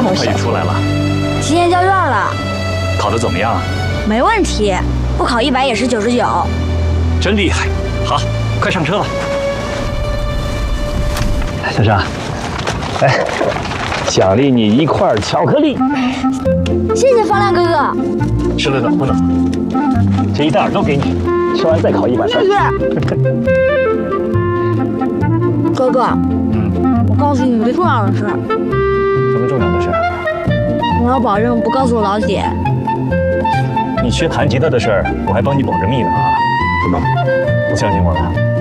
么快就出来了？ 提前交卷了。 考得怎么样？ 没问题，不考100也是99。 真厉害！好，快上车吧。小沙，哎，奖励你1块巧克力。 谢谢方亮哥哥。 吃了能不能？这一袋都给你，吃完再考100分。 谢谢。哥哥，我告诉你一个重要的事。 什么重要的事？ 我要保证不告诉我老姐。 你学弹吉他的事儿，我还帮你保着密呢啊！怎么，不相信我了？